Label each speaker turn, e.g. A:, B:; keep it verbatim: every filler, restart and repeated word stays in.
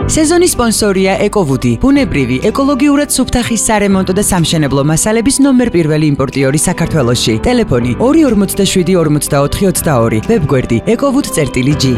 A: სეზონის სპონსორია ეკოვუდი, ბუნებრივი, ეკოლოგიურად სუფთა ხის სარემონტო და სამშენებლო მასალების ნომერ პირველი იმპორტიორი საქართველოში. ტელეფონი ორი ორმოცდაშვიდი ორმოცდაოთხი ოცდაორი, ვებგვერდი ეკოვუდი წერტილი ჯი.